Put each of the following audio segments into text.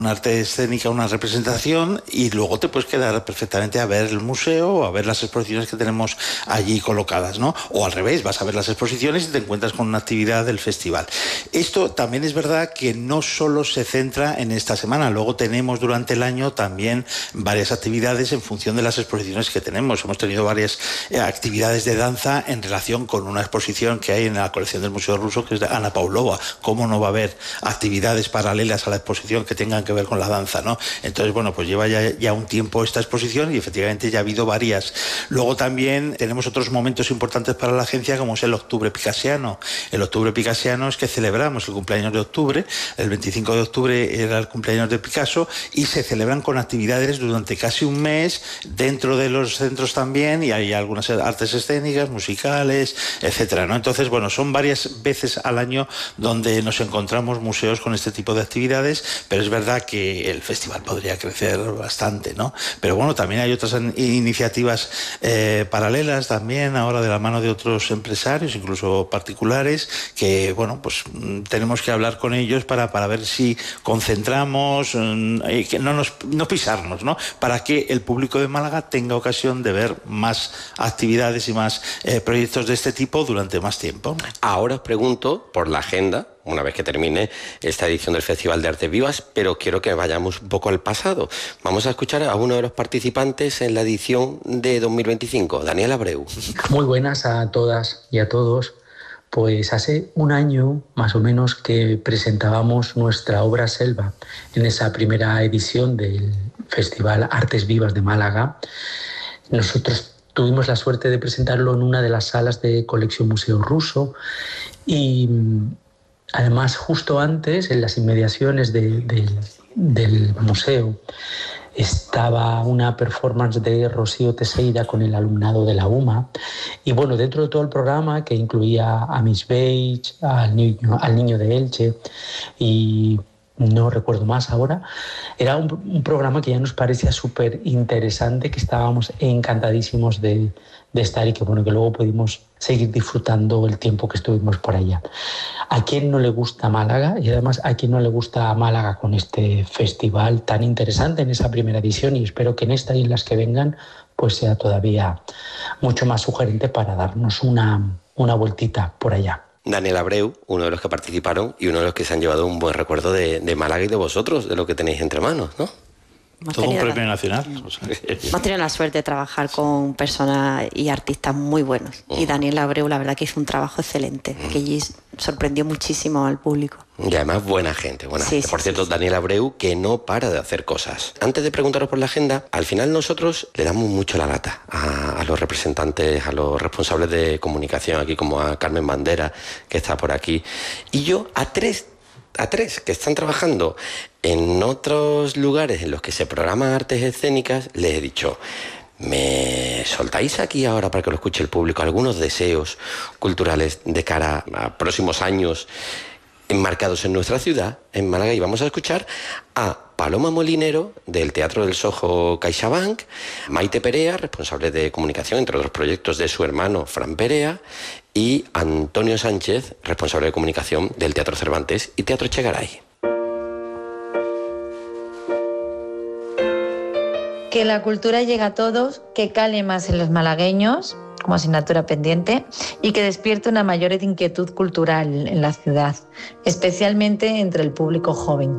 una arte escénica, una representación, y luego te puedes quedar perfectamente a ver el museo o a ver las exposiciones que tenemos allí colocadas, ¿no? O al revés, vas a ver las exposiciones y te encuentras con una actividad del festival. Esto también es verdad que no solo se centra en esta semana, luego tenemos durante el año también varias actividades en función de las exposiciones que tenemos. Hemos tenido varias actividades de danza en relación con una exposición que hay en la colección del Museo Ruso, que es de Ana Pavlova. ¿Cómo no va a haber actividades paralelas a la exposición que tengan que ver con la danza, ¿no? Entonces, bueno, pues lleva ya un tiempo esta exposición y efectivamente ya ha habido varias. Luego también tenemos otros momentos importantes para la agencia, como es el Octubre Picasiano. El Octubre Picasiano es que celebramos el cumpleaños de octubre, el 25 de octubre era el cumpleaños de Picasso, y se celebran con actividades durante casi un mes dentro de los centros también, y hay algunas artes escénicas, musicales, etcétera, ¿no? Entonces, bueno, son varias veces al año donde nos encontramos museos con este tipo de actividades, pero es verdad que el festival podría crecer bastante, ¿no? Pero bueno, también hay otras iniciativas paralelas también, ahora de la mano de otros empresarios, incluso particulares, que bueno, pues tenemos que hablar con ellos para ver si concentramos, que no pisarnos, ¿no? Para que el público de Málaga tenga ocasión de ver más actividades y más proyectos de este tipo durante más tiempo. Ahora os pregunto por la agenda, una vez que termine esta edición del Festival de Artes Vivas, pero quiero que vayamos un poco al pasado. Vamos a escuchar a uno de los participantes en la edición de 2025, Daniel Abreu. Muy buenas a todas y a todos. Pues hace un año más o menos que presentábamos nuestra obra Selva en esa primera edición del Festival Artes Vivas de Málaga. Nosotros tuvimos la suerte de presentarlo en una de las salas de Colección Museo Ruso y además justo antes, en las inmediaciones del museo, estaba una performance de Rocío Teixeira con el alumnado de la UMA. Y bueno, dentro de todo el programa, que incluía a Miss Beige, al niño de Elche y no recuerdo más ahora, era un programa que ya nos parecía súper interesante, que estábamos encantadísimos de estar y que bueno, que luego pudimos seguir disfrutando el tiempo que estuvimos por allá. ¿A quién no le gusta Málaga? Y además, ¿a quién no le gusta Málaga con este festival tan interesante en esa primera edición? Y espero que en esta y en las que vengan pues sea todavía mucho más sugerente para darnos una vueltita por allá. Daniel Abreu, uno de los que participaron y uno de los que se han llevado un buen recuerdo de Málaga y de vosotros, de lo que tenéis entre manos, ¿no? Todo un premio nacional. Hemos tenido la suerte de trabajar con personas y artistas muy buenos. Y Daniel Abreu, la verdad que hizo un trabajo excelente, que allí sorprendió muchísimo al público. Y además buena gente. Sí, por cierto, Daniel Abreu, que no para de hacer cosas. Antes de preguntaros por la agenda, al final nosotros le damos mucho la lata a los representantes, a los responsables de comunicación aquí, como a Carmen Bandera, que está por aquí. Y yo a tres que están trabajando en otros lugares en los que se programan artes escénicas, les he dicho: ¿me soltáis aquí ahora para que lo escuche el público algunos deseos culturales de cara a próximos años enmarcados en nuestra ciudad, en Málaga? Y vamos a escuchar a Paloma Molinero, del Teatro del Soho CaixaBank, Maite Perea, responsable de comunicación, entre otros proyectos, de su hermano Fran Perea, y Antonio Sánchez, responsable de comunicación del Teatro Cervantes y Teatro Echegaray. Que la cultura llegue a todos, que cale más en los malagueños como asignatura pendiente y que despierte una mayor inquietud cultural en la ciudad, especialmente entre el público joven.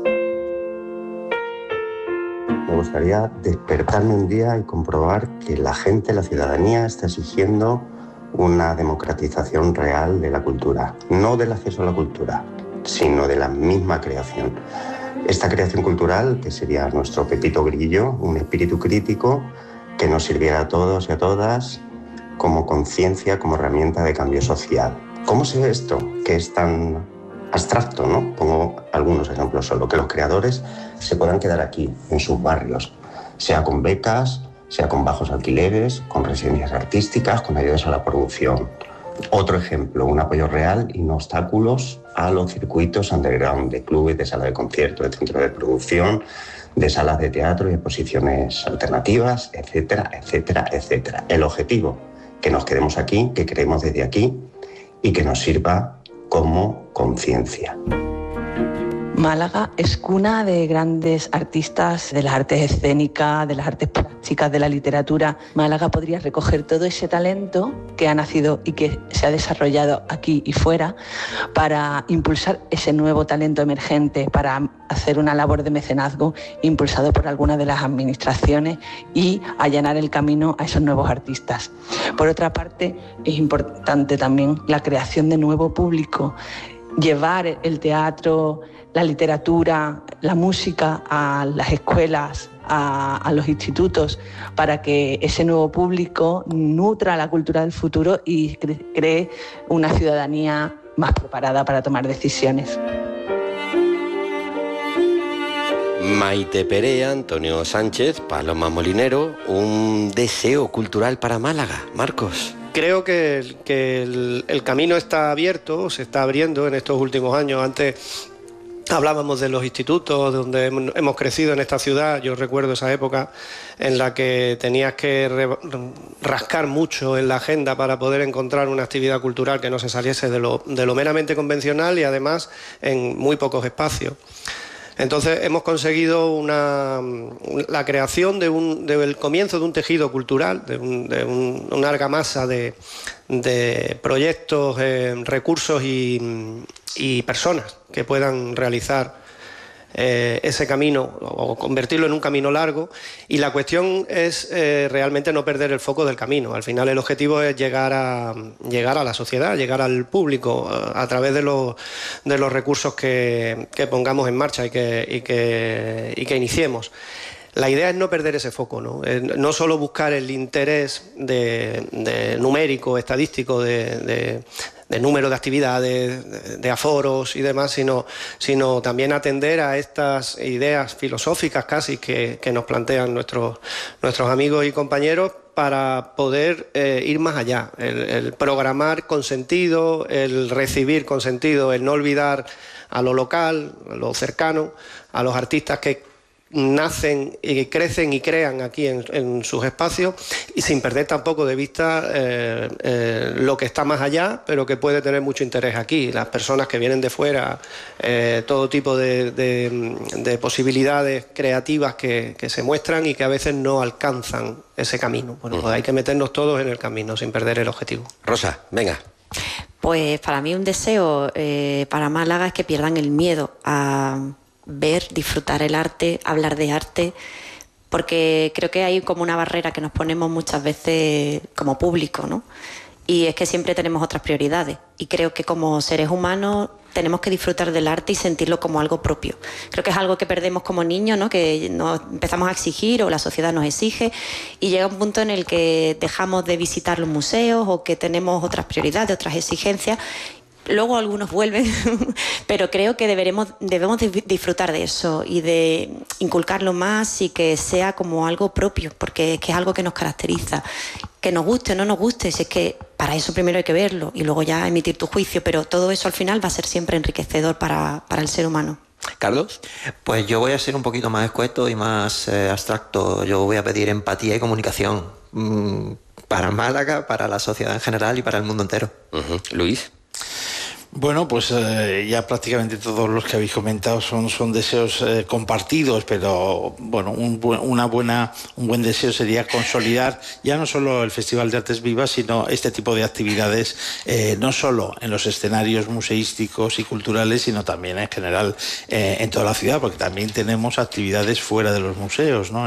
Me gustaría despertarme un día y comprobar que la gente, la ciudadanía, está exigiendo una democratización real de la cultura, no del acceso a la cultura, sino de la misma creación. Esta creación cultural, que sería nuestro Pepito Grillo, un espíritu crítico que nos sirviera a todos y a todas como conciencia, como herramienta de cambio social. ¿Cómo se ve esto, que es tan abstracto, ¿no? Pongo algunos ejemplos solo, que los creadores se puedan quedar aquí, en sus barrios, sea con becas, sea con bajos alquileres, con residencias artísticas, con ayudas a la producción. Otro ejemplo, un apoyo real y no obstáculos a los circuitos underground de clubes, de salas de conciertos, de centros de producción, de salas de teatro y exposiciones alternativas, etcétera, etcétera, etcétera. El objetivo, que nos quedemos aquí, que creemos desde aquí y que nos sirva como conciencia. Málaga es cuna de grandes artistas de las artes escénicas, de las artes plásticas, de la literatura. Málaga podría recoger todo ese talento que ha nacido y que se ha desarrollado aquí y fuera para impulsar ese nuevo talento emergente, para hacer una labor de mecenazgo impulsado por alguna de las administraciones y allanar el camino a esos nuevos artistas. Por otra parte, es importante también la creación de nuevo público, llevar el teatro, la literatura, la música a las escuelas, a los institutos, para que ese nuevo público nutra la cultura del futuro y cree una ciudadanía más preparada para tomar decisiones. Maite Perea, Antonio Sánchez, Paloma Molinero, un deseo cultural para Málaga. Marcos. Creo que el camino está abierto, se está abriendo en estos últimos años. Antes hablábamos de los institutos donde hemos crecido en esta ciudad. Yo recuerdo esa época en la que tenías que rascar mucho en la agenda para poder encontrar una actividad cultural que no se saliese de lo meramente convencional y además en muy pocos espacios. Entonces hemos conseguido la creación del comienzo de un tejido cultural, de una argamasa de proyectos, recursos y personas que puedan realizar ese camino o convertirlo en un camino largo, y la cuestión es realmente no perder el foco del camino. Al final el objetivo es llegar a la sociedad, llegar al público a través de los recursos que pongamos en marcha y que iniciemos. La idea es no perder ese foco, no solo buscar el interés numérico, estadístico, de número de actividades, de aforos y demás, sino también atender a estas ideas filosóficas casi que nos plantean nuestros amigos y compañeros para poder ir más allá, el programar con sentido, el recibir con sentido, el no olvidar a lo local, a lo cercano, a los artistas que nacen y crecen y crean aquí en sus espacios, y sin perder tampoco de vista lo que está más allá, pero que puede tener mucho interés aquí. Las personas que vienen de fuera, todo tipo de posibilidades creativas que se muestran y que a veces no alcanzan ese camino. Bueno, pues hay que meternos todos en el camino sin perder el objetivo. Rosa, venga. Pues para mí un deseo para Málaga es que pierdan el miedo a ver, disfrutar el arte, hablar de arte, porque creo que hay como una barrera que nos ponemos muchas veces como público, ¿no? Y es que siempre tenemos otras prioridades, y creo que como seres humanos tenemos que disfrutar del arte y sentirlo como algo propio. Creo que es algo que perdemos como niños, ¿no? Que nos empezamos a exigir o la sociedad nos exige, y llega un punto en el que dejamos de visitar los museos o que tenemos otras prioridades, otras exigencias. Luego algunos vuelven, pero creo que debemos disfrutar de eso y de inculcarlo más y que sea como algo propio, porque es que es algo que nos caracteriza. Que nos guste o no nos guste, si es que para eso primero hay que verlo y luego ya emitir tu juicio, pero todo eso al final va a ser siempre enriquecedor para el ser humano. ¿Carlos? Pues yo voy a ser un poquito más escueto y más abstracto. Yo voy a pedir empatía y comunicación para Málaga, para la sociedad en general y para el mundo entero. Luis. Bueno, pues ya prácticamente todos los que habéis comentado son deseos compartidos, pero bueno, un buen deseo sería consolidar ya no solo el Festival de Artes Vivas, sino este tipo de actividades, no solo en los escenarios museísticos y culturales, sino también en general en toda la ciudad, porque también tenemos actividades fuera de los museos, ¿no?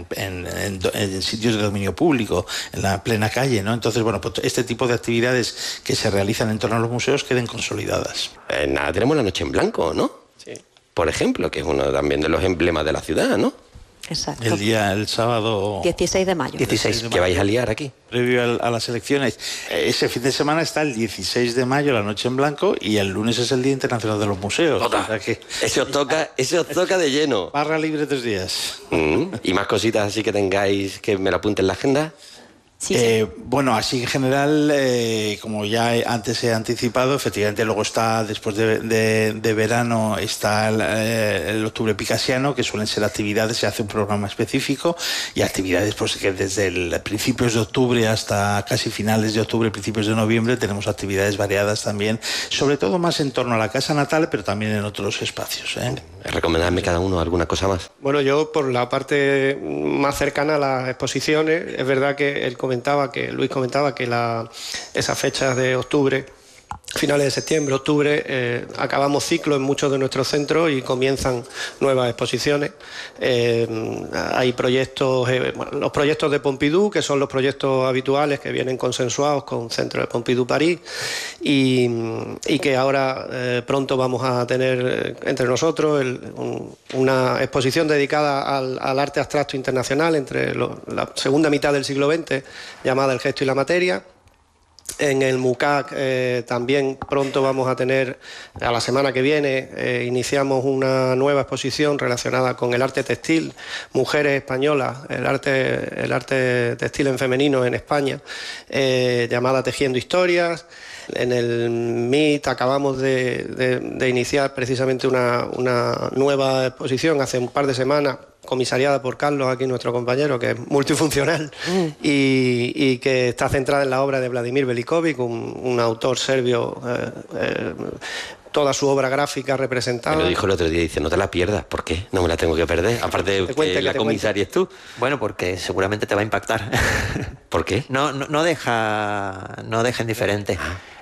En sitios de dominio público, en la plena calle, ¿no? Entonces, bueno, pues este tipo de actividades que se realizan en torno a los museos queden consolidadas. Nada, tenemos la Noche en Blanco, ¿no? Sí. Por ejemplo, que es uno también de los emblemas de la ciudad, ¿no? Exacto. El sábado 16 de mayo. 16, que vais a liar aquí. Previo a las elecciones. Ese fin de semana está el 16 de mayo, la Noche en Blanco, y el lunes es el Día Internacional de los Museos. O sea que ese os toca de lleno. Barra libre 3 días. ¿Y más cositas así que tengáis que me lo apunten en la agenda? Bueno, así en general, como ya antes he anticipado, efectivamente luego está, después de verano, está el octubre picasiano, que suelen ser actividades, se hace un programa específico, y actividades pues que desde principios de octubre hasta casi finales de octubre, principios de noviembre, tenemos actividades variadas también, sobre todo más en torno a la casa natal, pero también en otros espacios. ¿Recomendarme cada uno alguna cosa más? Bueno, yo por la parte más cercana a las exposiciones, es verdad que Luis comentaba que esas fechas de octubre, finales de septiembre, octubre, acabamos ciclo en muchos de nuestros centros y comienzan nuevas exposiciones. Hay proyectos, los proyectos de Pompidou, que son los proyectos habituales que vienen consensuados con Centro de Pompidou París y que ahora pronto vamos a tener entre nosotros una exposición dedicada al arte abstracto internacional entre la segunda mitad del siglo XX, llamada El gesto y la materia. En el MUCAC también pronto vamos a tener, a la semana que viene, iniciamos una nueva exposición relacionada con el arte textil, mujeres españolas, el arte textil en femenino en España, llamada Tejiendo Historias. En el MIT acabamos de iniciar precisamente una nueva exposición hace un par de semanas, comisariada por Carlos, aquí nuestro compañero, que es multifuncional y que está centrada en la obra de Vladimir Velikovic, un autor serbio, toda su obra gráfica representada. Me lo dijo el otro día, dice, no te la pierdas. ¿Por qué? No me la tengo que perder. Aparte de que la comisaria es tú. Bueno, porque seguramente te va a impactar. ¿Por qué? No deja indiferente.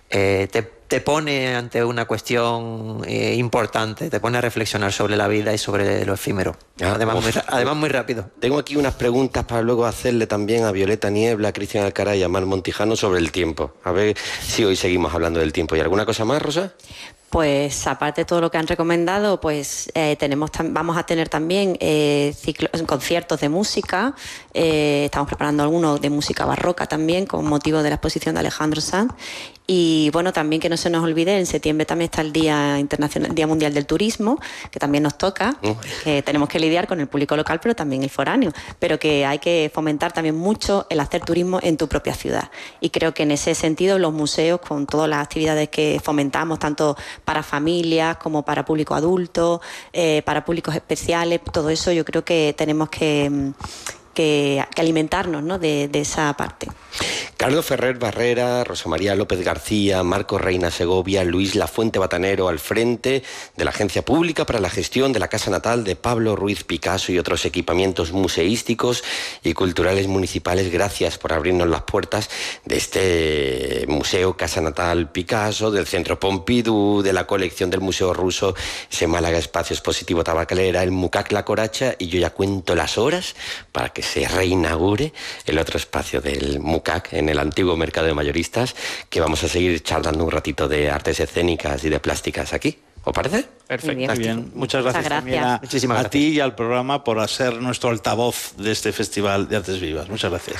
Te pone ante una cuestión importante, te pone a reflexionar sobre la vida y sobre lo efímero. Además muy rápido. Tengo aquí unas preguntas para luego hacerle también a Violeta Niebla, a Cristian Alcaraz y a Mar Montijano sobre el tiempo. A ver si hoy seguimos hablando del tiempo. ¿Y alguna cosa más, Rosa? Pues aparte de todo lo que han recomendado, pues vamos a tener también conciertos de música. Estamos preparando algunos de música barroca también con motivo de la exposición de Alejandro Sanz. Y bueno, también que no se nos olvide, en septiembre también está el Día Mundial del Turismo, que también nos toca, que tenemos que lidiar con el público local, pero también el foráneo, pero que hay que fomentar también mucho el hacer turismo en tu propia ciudad. Y creo que en ese sentido los museos, con todas las actividades que fomentamos, tanto para familias como para público adulto, para públicos especiales, todo eso yo creo que tenemos que alimentarnos, ¿no?, de esa parte. Carlos Ferrer Barrera, Rosa María López García, Marcos Reina Segovia, Luis Lafuente Batanero al frente de la Agencia Pública para la Gestión de la Casa Natal de Pablo Ruiz Picasso y otros equipamientos museísticos y culturales municipales. Gracias por abrirnos las puertas de este Museo Casa Natal Picasso, del Centro Pompidou, de la colección del Museo Ruso, ese Málaga Espacio Expositivo Tabacalera, el MUCAC La Coracha, y yo ya cuento las horas para que se reinaugure el otro espacio del MUCAC en el antiguo mercado de mayoristas, que vamos a seguir charlando un ratito de artes escénicas y de plásticas aquí. ¿Os parece? Perfecto. Muy bien. Muchas gracias también Muchísimas gracias a ti y al programa por ser nuestro altavoz de este Festival de Artes Vivas. Muchas gracias.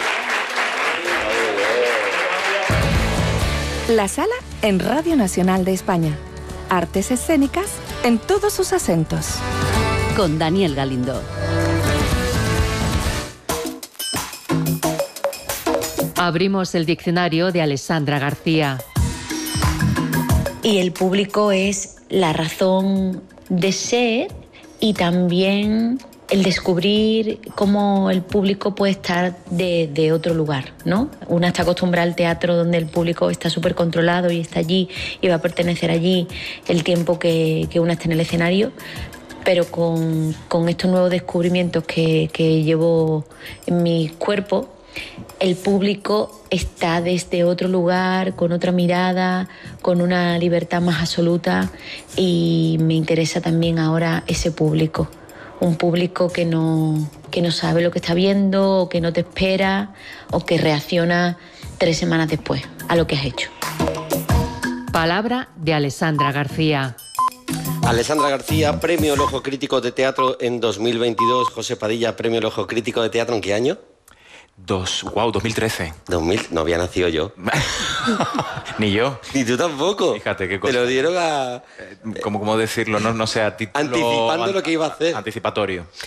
La Sala en Radio Nacional de España. Artes escénicas en todos sus acentos. Con Daniel Galindo. Abrimos el diccionario de Alessandra García. Y el público es la razón de ser y también el descubrir cómo el público puede estar de otro lugar, ¿no? Una está acostumbrada al teatro donde el público está súper controlado y está allí y va a pertenecer allí el tiempo que una está en el escenario, pero con estos nuevos descubrimientos que llevo en mi cuerpo, el público está desde otro lugar, con otra mirada, con una libertad más absoluta, y me interesa también ahora ese público. Un público que no sabe lo que está viendo, o que no te espera, o que reacciona 3 semanas después a lo que has hecho. Palabra de Alessandra García. Alessandra García, Premio El Ojo Crítico de Teatro en 2022. José Padilla, Premio El Ojo Crítico de Teatro, ¿en qué año? 2013. 2000, no había nacido yo. Ni yo. Ni tú tampoco. Fíjate qué cosa. Te lo dieron a... ¿Cómo decirlo? No sé, a título... Anticipando lo que iba a hacer. Anticipatorio.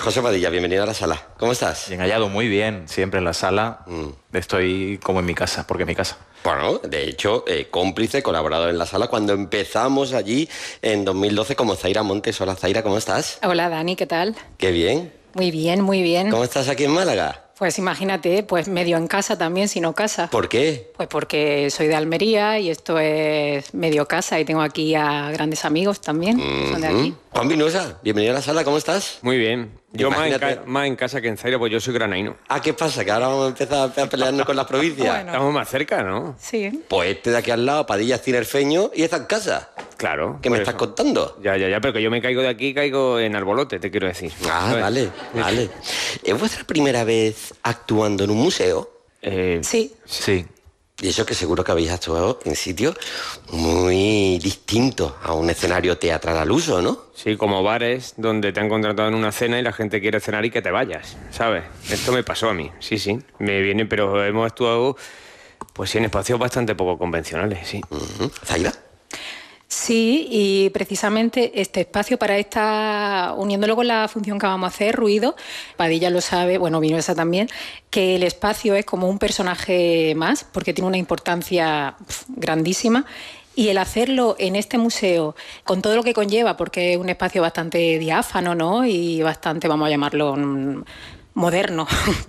José Padilla, bienvenido a la sala. ¿Cómo estás? Bien hallado, muy bien. Siempre en la sala. Estoy como en mi casa, porque es mi casa. Bueno, de hecho, cómplice, colaborador en la sala cuando empezamos allí en 2012 como Zaira Montes. Hola, Zaira, ¿cómo estás? Hola, Dani, ¿qué tal? Qué bien. Muy bien, muy bien. ¿Cómo estás aquí en Málaga? Pues imagínate, pues medio en casa también, si no casa. ¿Por qué? Pues porque soy de Almería y esto es medio casa y tengo aquí a grandes amigos también, son de aquí. Juan Vinuesa, bienvenido a la sala, ¿cómo estás? Muy bien. Yo más en casa que en Zaira, pues yo soy granaíno. Ah, ¿qué pasa? ¿Que ahora vamos a empezar a pelearnos con las provincias? Bueno. Estamos más cerca, ¿no? Sí. Pues este de aquí al lado, Padilla Cinerfeño, y está en casa. Claro. ¿Qué me estás contando? Ya, pero que yo me caigo de aquí, caigo en Albolote, te quiero decir. Ah, vale. ¿Es vuestra primera vez actuando en un museo? Sí. Sí. Y eso que seguro que habéis actuado en sitios muy distintos a un escenario teatral al uso, ¿no? Sí, como bares donde te han contratado en una cena y la gente quiere cenar y que te vayas, ¿sabes? Esto me pasó a mí, sí. Me viene, pero hemos actuado, pues sí, en espacios bastante poco convencionales, sí. ¿Zaira? Sí, y precisamente este espacio para esta, uniéndolo con la función que vamos a hacer, Ruido, Padilla lo sabe, bueno, Vinuesa también, que el espacio es como un personaje más, porque tiene una importancia grandísima, y el hacerlo en este museo, con todo lo que conlleva, porque es un espacio bastante diáfano, ¿no?, y bastante, vamos a llamarlo, moderno,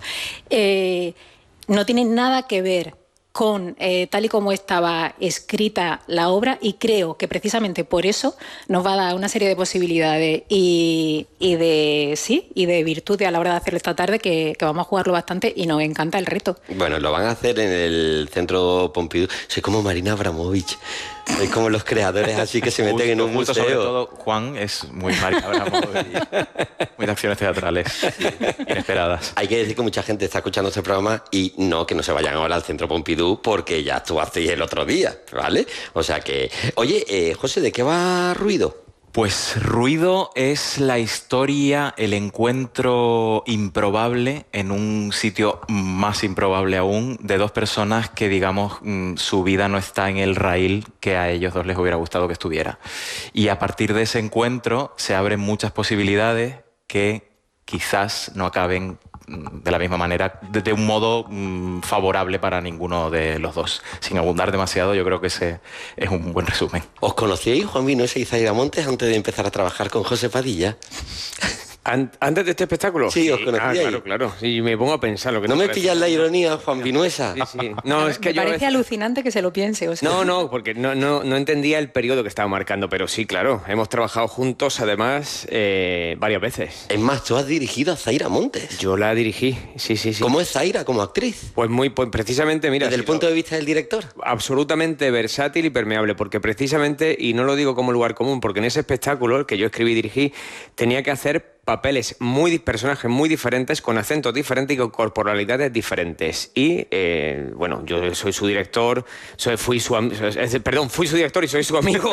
no tiene nada que ver con tal y como estaba escrita la obra, y creo que precisamente por eso nos va a dar una serie de posibilidades y de virtudes a la hora de hacerlo esta tarde, que vamos a jugarlo bastante y nos encanta el reto. Bueno, lo van a hacer en el Centro Pompidou. Soy como Marina Abramovich. Soy como los creadores así que se meten en un museo. Sobre todo, Juan es muy Marina Abramovich, muy de acciones teatrales inesperadas. Hay que decir que mucha gente está escuchando este programa y no, que no se vayan ahora al Centro Pompidou porque ya actuasteis el otro día, ¿vale? O sea que... Oye, José, ¿de qué va Ruido? Pues Ruido es la historia, el encuentro improbable en un sitio más improbable aún de dos personas que, digamos, su vida no está en el raíl que a ellos dos les hubiera gustado que estuviera. Y a partir de ese encuentro se abren muchas posibilidades que quizás no acaben de la misma manera, de un modo favorable para ninguno de los dos. Sin abundar demasiado, yo creo que ese es un buen resumen. ¿Os conocíais, Juan Vinuesa y Zaira Montes, antes de empezar a trabajar con José Padilla? ¿Antes de este espectáculo? Sí, os conocíais. Claro. Sí, me pongo a pensar lo que ¿No me pillas la ironía, Juan Vinuesa? Sí. No, es que me parece alucinante que se lo piense. O sea. No, porque no entendía el periodo que estaba marcando, pero sí, claro, hemos trabajado juntos, además, varias veces. Es más, tú has dirigido a Zaira Montes. Yo la dirigí, sí. ¿Cómo es Zaira como actriz? Pues precisamente, mira... ¿Desde el punto de vista del director? Absolutamente versátil y permeable, porque precisamente, y no lo digo como lugar común, porque en ese espectáculo, el que yo escribí y dirigí, tenía que hacer papeles personajes muy diferentes, con acentos diferentes y con corporalidades diferentes. Y, bueno, yo soy su director, fui su director y soy su amigo.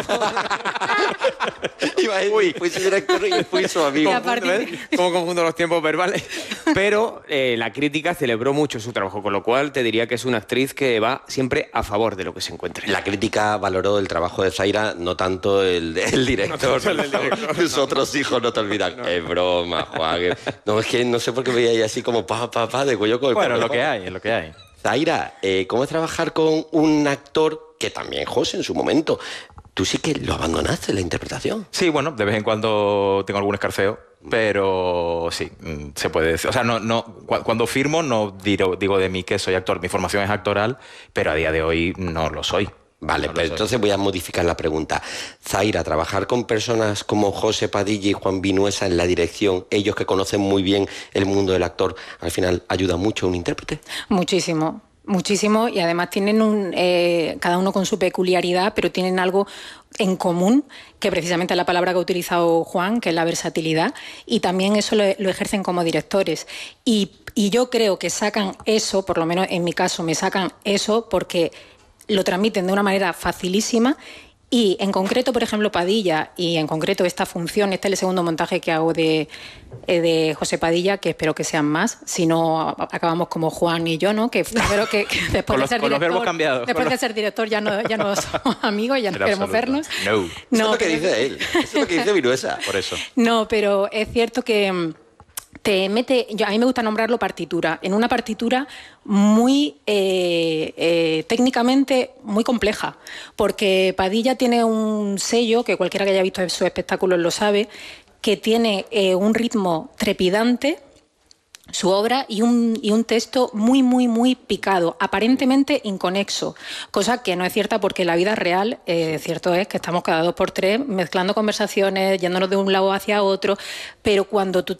Fui su director y fui su amigo. ¿Cómo confundo los tiempos verbales? Pero la crítica celebró mucho su trabajo, con lo cual te diría que es una actriz que va siempre a favor de lo que se encuentre. La crítica valoró el trabajo de Zaira, no tanto el director. Tus otros hijos no te olvidan. Es broma, Juan. No, es que no sé por qué veía ahí así como de cuello con el Bueno, es lo que hay. Zaira, ¿cómo es trabajar con un actor que también, José, en su momento, tú sí que lo abandonaste, la interpretación? Sí, bueno, de vez en cuando tengo algún escarceo, pero sí, se puede decir. O sea, cuando firmo no digo de mí que soy actor. Mi formación es actoral, pero a día de hoy no lo soy. Vale, pero entonces voy a modificar la pregunta. Zaira, trabajar con personas como José Padilla y Juan Vinuesa en la dirección, ellos que conocen muy bien el mundo del actor, al final ayuda mucho a un intérprete. Muchísimo, y además tienen cada uno con su peculiaridad, pero tienen algo en común, que precisamente es la palabra que ha utilizado Juan, que es la versatilidad, y también eso lo ejercen como directores. Y yo creo que sacan eso, por lo menos en mi caso me sacan eso, porque lo transmiten de una manera facilísima. Y en concreto, por ejemplo, Padilla, y en concreto esta función, este es el segundo montaje que hago de José Padilla, que espero que sean más, si no acabamos como Juan y yo, ¿no? Que espero que después de ser director, los verbos cambiados. Después de ser director ya no somos amigos, ya no queremos vernos. No, eso es lo que dice él, eso es lo que dice Vinuesa. Por eso. No, pero es cierto que te mete, a mí me gusta nombrarlo partitura, en una partitura muy técnicamente muy compleja, porque Padilla tiene un sello, que cualquiera que haya visto sus espectáculos lo sabe, que tiene un ritmo trepidante, su obra, y un texto muy, muy, muy picado, aparentemente inconexo, cosa que no es cierta porque en la vida real, cierto es que estamos cada 2 por 3 mezclando conversaciones, yéndonos de un lado hacia otro, pero cuando tú